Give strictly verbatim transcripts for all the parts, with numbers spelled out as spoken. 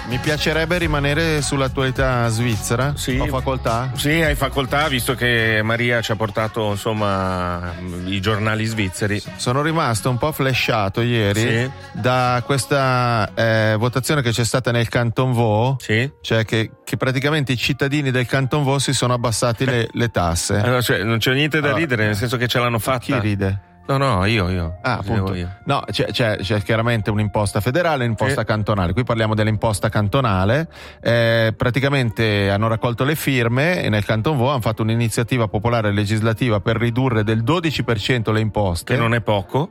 Mi piacerebbe rimanere sull'attualità svizzera. Sì. Ho facoltà? Sì, hai facoltà, visto che Maria ci ha portato insomma i giornali svizzeri. Sono rimasto un po' flashato ieri Sì. da questa eh, votazione che c'è stata nel Canton Vaud, Sì. cioè che, che praticamente i cittadini del Canton Vaud si sono abbassati le, le tasse. Allora, cioè, non c'è niente da Allora, ridere, nel senso che ce l'hanno fatta. Chi ride? No, no, io, io. Ah, appunto. Io. No, c'è, c'è, c'è chiaramente un'imposta federale e un'imposta Sì. cantonale. Qui parliamo dell'imposta cantonale. Eh, praticamente hanno raccolto le firme e nel Canton Vaud hanno fatto un'iniziativa popolare legislativa per ridurre del dodici per cento le imposte. Che non è poco.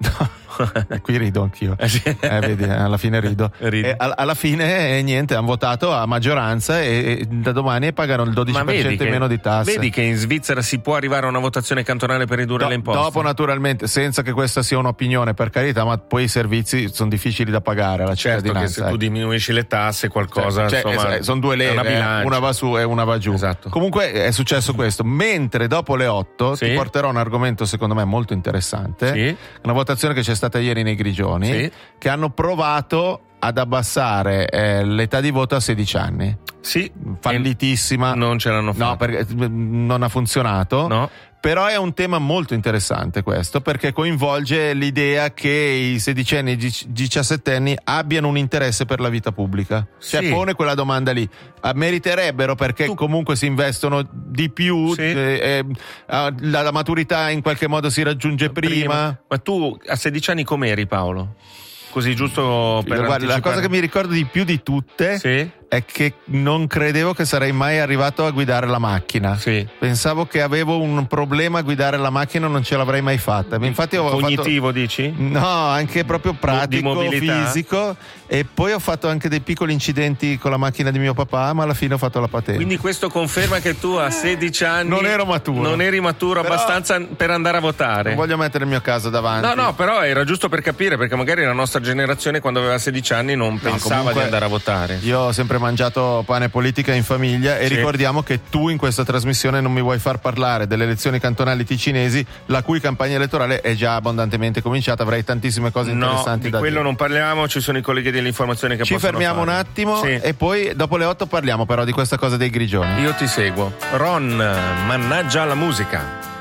Qui rido anch'io. Eh, sì. eh, vedi, alla fine rido. Ridi. E all- alla fine, eh, niente, hanno votato a maggioranza e, e da domani pagano il dodici per cento in meno di tasse. Vedi che in Svizzera si può arrivare a una votazione cantonale per ridurre Do- le imposte. Dopo, naturalmente, senza che questa sia un'opinione, per carità, ma poi i servizi sono difficili da pagare alla Certo che cittadinanza. se tu ecco. diminuisci le tasse qualcosa, Cioè, insomma, eh, sono due è una leve, bilancia. eh, una va su e una va giù. Esatto. Comunque è successo questo. Mentre dopo le otto Sì. ti porterò un argomento secondo me molto interessante. Sì. Una votazione che c'è stata ieri nei Grigioni, Sì. che hanno provato ad abbassare eh, l'età di voto a sedici anni. Sì. Fallitissima. E non ce l'hanno fatta. No, perché non ha funzionato. No. Però è un tema molto interessante questo, perché coinvolge l'idea che i sedicenni e i diciassettenni abbiano un interesse per la vita pubblica. Cioè Sì. pone quella domanda lì. Ah, meriterebbero perché Tu- comunque si investono di più, Sì. eh, eh, ah, la, la maturità in qualche modo si raggiunge prima. Ma tu a sedici anni com'eri, Paolo? Così giusto per Guarda, la anticipare. cosa che mi ricordo di più di tutte Sì. è che non credevo che sarei mai arrivato a guidare la macchina. Sì. Pensavo che avevo un problema a guidare la macchina e non ce l'avrei mai fatta. Infatti ho Cognitivo, fatto... dici? No, anche proprio pratico, Di mobilità? fisico, e poi ho fatto anche dei piccoli incidenti con la macchina di mio papà, ma alla fine ho fatto la patente. Quindi questo conferma che tu a sedici anni Non ero maturo. Non eri maturo Però- abbastanza per andare a votare. Non voglio mettere il mio caso davanti. No, no, però era giusto per capire, perché magari la nostra generazione quando aveva sedici anni non pensava comunque di andare a votare. Io ho sempre mangiato pane e politica in famiglia e Sì. ricordiamo che tu in questa trasmissione non mi vuoi far parlare delle elezioni cantonali ticinesi, la cui campagna elettorale è già abbondantemente cominciata. Avrei tantissime cose No, interessanti di da quello dire. non parliamo, ci sono i colleghi dell'informazione che Ci possono fermiamo fare. un attimo Sì. e poi dopo le otto parliamo però di questa cosa dei grigioni. Io ti seguo. Ron, mannaggia la musica.